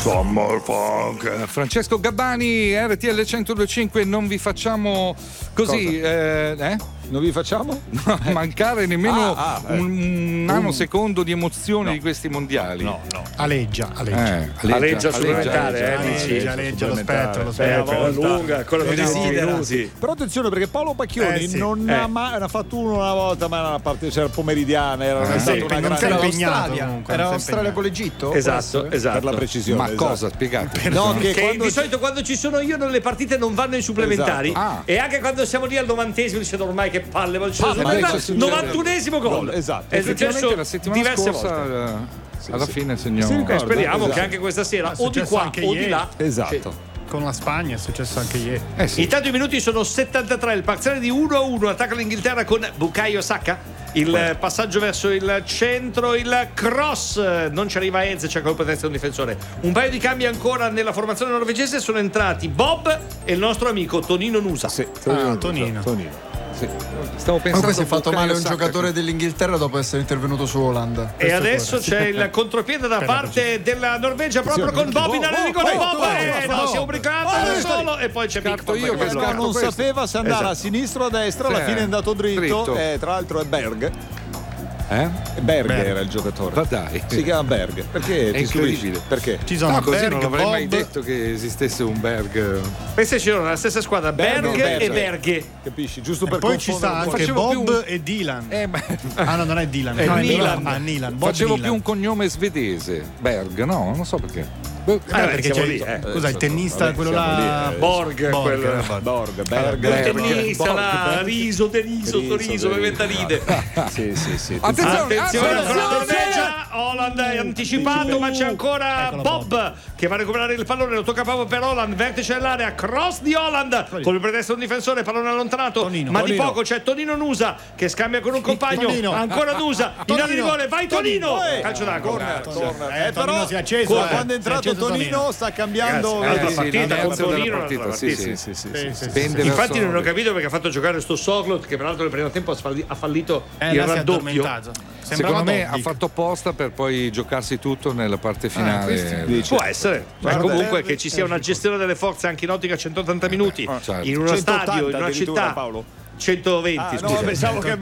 Summer Funk. Francesco Gabbani, RTL 102.5, non vi facciamo così, non vi facciamo? mancare nemmeno un nanosecondo di emozione di questi mondiali. No. Aleggia supplementare, aleggia lo spettro, la lunga, quello che desidera. Però attenzione, perché Paolo Pacchioni non ha fatto uno una volta, ma era una parte, c'era pomeridiana, era stata una grande impegnato. Era Australia con l'Egitto? Esatto. per la precisione. Ma cosa? Spiegate. No, che di solito quando ci sono io le partite non vanno in supplementari, e anche quando siamo lì al 90esimo dicendo ormai che palle, ma 91esimo gol. Esatto. È successo la settimana diverse scorsa volte. alla fine segniamo. Speriamo che anche questa sera o di qua o di là. Esatto. Con la Spagna è successo anche ieri. Intanto i minuti sono 73, il parziale di 1-1, attacca l'Inghilterra con Bukayo Saka. Il passaggio verso il centro, il cross, non ci arriva Eze, c'è colpa di un difensore. Un paio di cambi ancora nella formazione norvegese, sono entrati Bob e il nostro amico Tonino Nusa. Tonino. Sì. Stavo pensando si è fatto male un giocatore dell'Inghilterra dopo essere intervenuto su Holland. E adesso c'è il contropiede da parte della Norvegia proprio con Bob in area di rigore. Bob si è ubriacato da solo e poi c'è Pickford. Non sapeva se andare a sinistra o a destra, alla fine è andato dritto. Tra l'altro è Berg. Berg era il giocatore. Ma dai. Si chiama Berg. Perché è incredibile. Perché? Ci sono così Berg, non avrei mai Bob. detto che esistesse un Berg. Questi ci sono nella stessa squadra, Berg e Berghe. Capisci? Giusto per Poi ci sta anche Bob e Dylan. No, non è Dylan. È Nilan. Nilan. Bob Facevo Dylan. più un cognome svedese. Berg, no, non so perché. Perché siamo c'è lì, Scusa, il tennista, quello là. Berg, Berg. il tennista là, riso, sorriso, bevetta ride. Sì. Attenzione con la Norvegia, Holland è anticipato, ma c'è ancora Bob che va a recuperare il pallone, lo tocca proprio per Holland, vertice dell'area, cross di Holland, con il predestro un difensore, pallone allontanato, ma di poco c'è Tonino Nusa che scambia con un compagno, ancora Nusa, in area di rigore, vai Tonino! Calcio d'angolo. Però si è acceso. Quando è entrato Tonino sta cambiando la partita con Tonino. Infatti non ho capito perché ha fatto giocare sto Soglot che peraltro nel primo tempo ha fallito il raddoppio. Secondo me ha fatto apposta per poi giocarsi tutto nella parte finale. Può essere, ma comunque che ci sia una gestione delle forze anche in ottica 180 minuti in uno stadio, in una città. Paolo. 120 no, pensavo che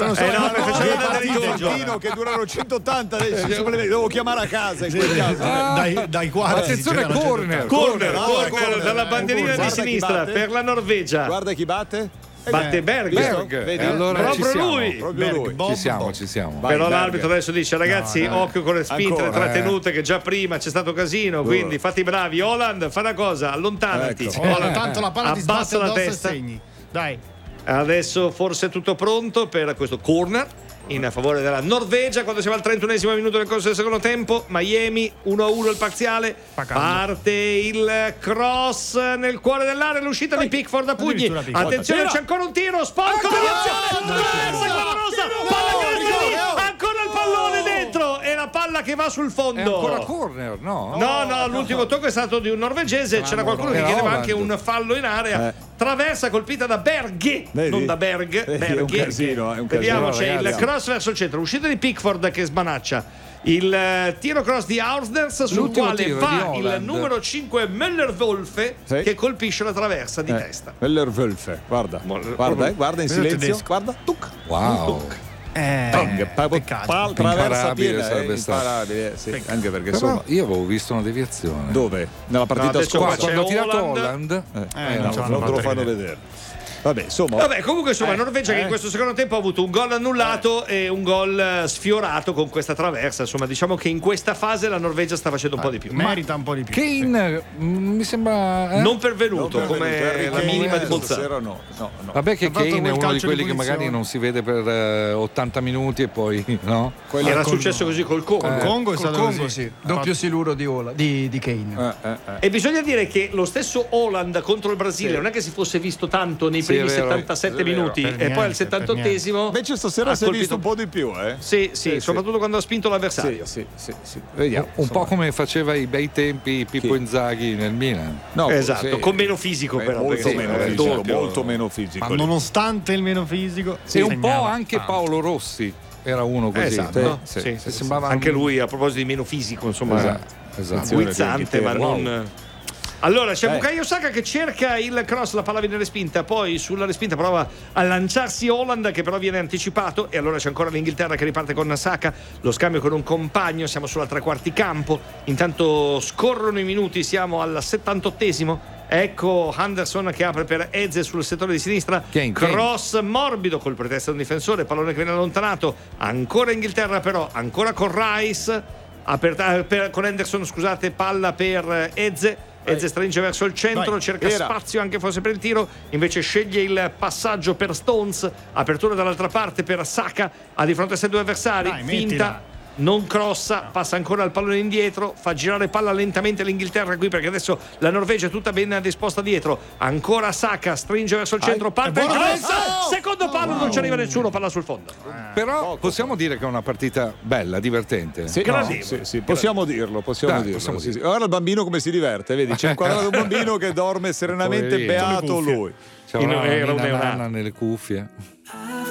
che durano 180 adesso devo chiamare a casa in quel caso. Dai quadri. Attenzione, corner dalla bandierina di sinistra per la Norvegia. Guarda chi batte. Batte Berg. Vedi? Allora proprio lui. Ci siamo. Però l'arbitro adesso dice ragazzi occhio con le spinte, le trattenute che già prima c'è stato casino, quindi fate i bravi. Holland, fa una cosa, allontanati. Tanto la palla ti abbassa la testa. Dai. Adesso forse è tutto pronto per questo corner in favore della Norvegia quando siamo al 31esimo minuto del corso del secondo tempo. Miami 1-1 il parziale. Parte il cross nel cuore dell'area, l'uscita di Pickford a pugni. Attenzione, c'è ancora un tiro, sporco di azione, ancora il pallone dentro e la palla che va sul fondo. È ancora corner, no? No, l'ultimo tocco è stato di un norvegese, c'era qualcuno che chiedeva anche un fallo in area. Traversa colpita da Berghe, non da Berg. È un casino. Vediamo, c'è il cross verso il centro, uscita di Pickford che smanaccia. Il tiro cross di Ausders sul quale va il numero 5 Möller-Wolfe che colpisce la traversa di testa. Möller-Wolfe, guarda in silenzio, guarda. Wow. Traversa piena, sarebbe stato. Anche perché però io avevo visto una deviazione. Dove? Nella partita scorsa quando ha tirato Holland non te lo fanno vedere. Comunque Norvegia che in questo secondo tempo ha avuto un gol annullato e un gol sfiorato con questa traversa. Insomma, diciamo che in questa fase la Norvegia sta facendo un po' di più. Merita un po' di più. Kane mi sembra non pervenuto come la minima di Bolzano. No. Vabbè che Kane è uno di quelli che magari non si vede per 80 minuti e poi no? Era successo così col Congo. Il Congo è stato così. Sì. Doppio siluro di Kane. E bisogna dire che lo stesso Holland contro il Brasile non è che si fosse visto tanto nei primi 77 minuti e poi al 78esimo invece stasera si è visto un po' di più sì, soprattutto quando ha spinto l'avversario. Sì. Vediamo un po' come faceva i bei tempi Pippo Inzaghi nel Milan. Esatto, con meno fisico però molto meno fisico. Ma nonostante il meno fisico e un po' anche Paolo Rossi era uno così. Sembrava anche lui a proposito di meno fisico, insomma. Esatto. Guizzante, ma non. Allora c'è Bukayo Saka che cerca il cross, la palla viene respinta, poi sulla respinta prova a lanciarsi Haaland che però viene anticipato, e allora c'è ancora l'Inghilterra che riparte con Saka, lo scambio con un compagno, siamo sulla tre quarti campo, intanto scorrono i minuti, siamo al 78esimo. Ecco Henderson che apre per Eze sul settore di sinistra, cross morbido col pretesto di un difensore, pallone che viene allontanato, ancora Inghilterra però, ancora con Rice, con Henderson scusate, palla per Eze stringe verso il centro, cerca spazio anche forse per il tiro, invece sceglie il passaggio per Stones, apertura dall'altra parte per Saka, ha di fronte a sé due avversari, finta, non crossa, passa ancora il pallone indietro, fa girare palla lentamente l'Inghilterra qui perché adesso la Norvegia è tutta ben disposta dietro, ancora Saka stringe verso il centro, parte il cross, secondo palo, non ci arriva nessuno, palla sul fondo. Però possiamo dire che è una partita bella, divertente. Sì, possiamo dirlo. Sì. Guarda il bambino come si diverte, vedi, c'è inquadrato un bambino che dorme serenamente, beato lui. C'è una nanna nelle cuffie.